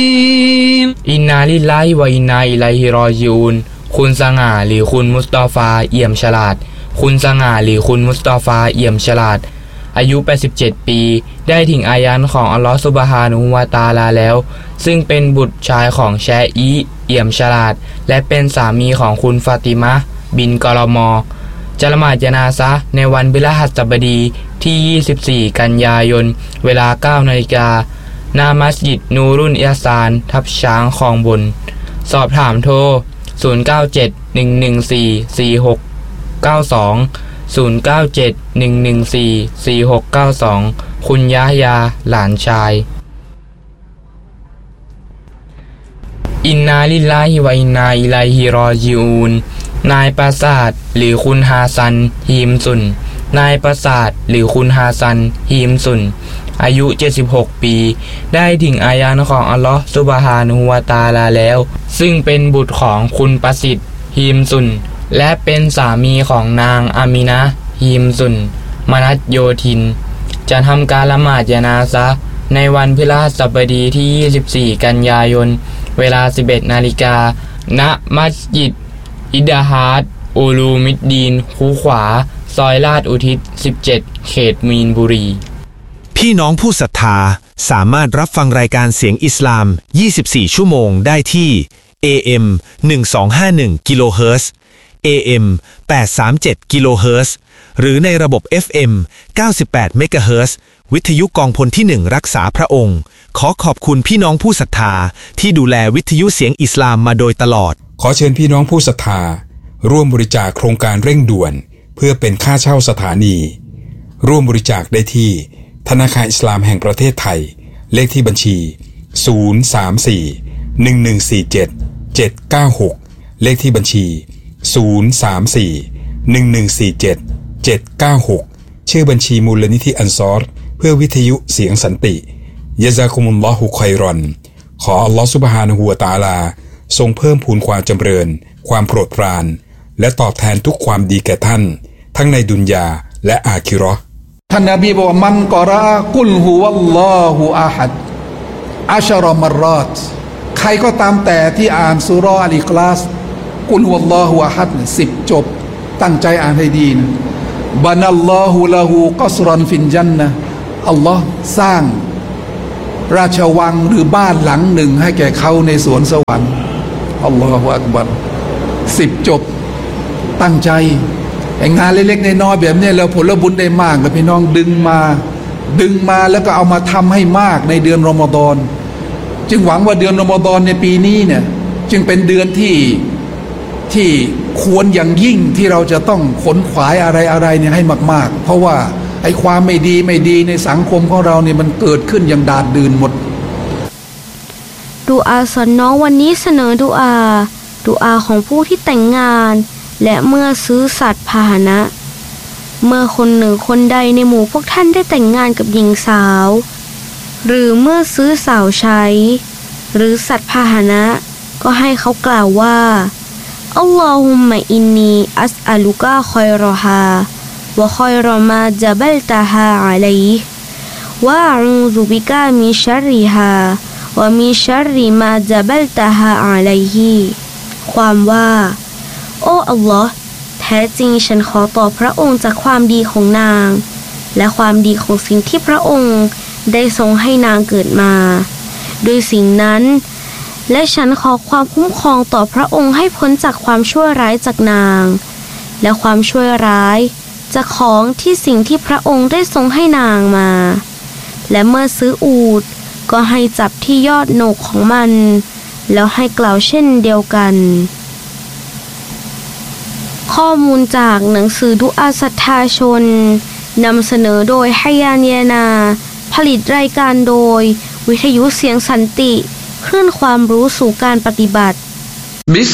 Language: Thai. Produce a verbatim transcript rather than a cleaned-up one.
อินนาลิลลาฮิวะอินนาอิลัยฮิรอญิอูนคุณสง่าหรือคุณมุสตอฟาเอี่ยมฉลาดคุณสง่าหรือคุณมุสตอฟาเอี่ยมฉลาดอายุแปดสิบเจ็ดปีได้ถึงอายันของอัลลอฮฺซุบฮานะฮูวะตะอาลาแล้วซึ่งเป็นบุตรชายของแชอีเอี่ยมฉลาดและเป็นสามีของคุณฟาติมะห์บินกอลมอจะละหมาดญะนาซะห์ในวันพฤหัสบดีที่ยี่สิบสี่กันยายนเวลา เก้านาฬิกาณมัสยิดนูรุนอิฮซานทับช้างคลองบนสอบถามโทรศูนย์ เก้า เจ็ด หนึ่ง หนึ่ง สี่ สี่ หก เก้า สองศูนย์ เก้า เจ็ด หนึ่ง หนึ่ง สี่ สี่ หก เก้า สองคุณยะฮยาหลานชายอินนาลิลลาฮิวะอินนาอิลัยฮิรอญิอูนนายปราสาทหรือคุณฮาซันฮีมซุนนายปราสาทหรือคุณฮาซันฮีมซุนอายุเจ็ดสิบหกปีได้ถึงอายันของอัลลอฮฺซุบฮานะฮูวะตะอาลาแล้วซึ่งเป็นบุตรของคุณประสิทธิ์ฮีมซุนและเป็นสามีของนางอามินะห์ฮีมซุนมนัสโยธินจะทำการละหมาดญะนาซะห์ในวันพฤหัสบดีที่ยี่สิบสี่กันยายนเวลา สิบเอ็ดนาฬิกาณมัสยิดอิดะฮาดอูลูมิดดีนคูขวาซอยลาดอุทิศสิบเจ็ดเขตมีนบุรีพี่น้องผู้ศรัทธาสามารถรับฟังรายการเสียงอิสลามยี่สิบสี่ชั่วโมงได้ที่ เอ เอ็ม หนึ่งสองห้าหนึ่ง กิโลเฮิรตซ์ เอ เอ็ม แปดสามเจ็ด กิโลเฮิรตซ์หรือในระบบ เอฟ เอ็ม เก้าสิบแปด เมกะเฮิรตซ์วิทยุกองพลที่หนึ่งรักษาพระองค์ขอขอบคุณพี่น้องผู้ศรัทธาที่ดูแลวิทยุเสียงอิสลามมาโดยตลอดขอเชิญพี่น้องผู้ศรัทธาร่วมบริจาคโครงการเร่งด่วนเพื่อเป็นค่าเช่าสถานีร่วมบริจาคได้ที่ธนาคารอิสลามแห่งประเทศไทยเลขที่บัญชีศูนย์ สาม สี่ หนึ่ง หนึ่ง สี่ เจ็ด เจ็ด เก้า หกเลขที่บัญชีศูนย์ สาม สี่ หนึ่ง หนึ่ง สี่ เจ็ด เจ็ด เก้า หกชื่อบัญชีมูลนิธิอันซอรเพื่อวิทยุเสียงสันติยะซากุมุลลอฮุค็อยรอนขออัลลอฮฺซุบฮานะฮูวะตะอาลาทรงเพิ่มพูนความจำเริญความโปรดปรานและตอบแทนทุกความดีแก่ท่านทั้งในดุนยาและอาคิเราะห์ท่านนบีบอกมันกอรอกุลฮุวัลลอฮุอะฮัดอัชรอมัรรอตใครก็ตามแต่ที่อ่านซูเราะห์อัลอิคลาสกุลฮุวัลลอฮุอะฮัดสิบจบตั้งใจอ่านให้ดีนะบานัลลอฮุละฮูกัสรันฟินญันนะห์อัลลอฮ์สร้างราชวังหรือบ้านหลังหนึ่งให้แก่เขาในสวนสวรรค์อัลลอฮฺอักบัรสิบจบตั้งใจไองานเล็กๆน้อยๆแบบนี้เราผลบุญได้มากกับพี่น้องดึงมาดึงมาแล้วก็เอามาทำให้มากในเดือนรอมฎอนจึงหวังว่าเดือนรอมฎอนในปีนี้เนี่ยจึงเป็นเดือนที่ที่ควรอย่างยิ่งที่เราจะต้องขนขวายอะไรๆเนี่ยให้มากๆเพราะว่าไอ้ความไม่ดีไม่ดีในสังคมของเราเนี่ยมันเกิดขึ้นอย่างดาดดื่นหมดดุอาสอนน้องวันนี้เสนอดุอาดุอาของผู้ที่แต่งงานและเมื่อซื้อสัตว์พาหนะเมื่อคนหนึ่งคนใดในหมู่พวกท่านได้แต่งงานกับหญิงสาวหรือเมื่อซื้อสาวใช้หรือสัตว์พาหนะก็ให้เขากล่าวว่าอัลลอฮุมมะอินนีอัสอัลุกะคอยรอฮาวะคอยรอมาจับัลตาฮาอะลัยวะอะอูซุบิกะมินชัรริฮาวะมินชัรริมาจับัลตาฮาอะลัยฮิความว่าโอ้อัลลอฮ์แท้จริงฉันขอต่อพระองค์จากความดีของนางและความดีของสิ่งที่พระองค์ได้ทรงให้นางเกิดมาโดยสิ่งนั้นและฉันขอความคุ้มครองต่อพระองค์ให้พ้นจากความชั่วร้ายจากนางและความชั่วร้ายจากของที่สิ่งที่พระองค์ได้ทรงให้นางมาและเมื่อซื้ออูฐก็ให้จับที่ยอดโหนกของมันแล้วให้กล่าวเช่นเดียวกันข้อมูลจากหนังสือดุอาศรัทธาชนนำเสนอโดยไฮยาเนียนาผลิตรายการโดยวิทยุเสียงสันติคลื่นความรู้สู่การปฏิบัติ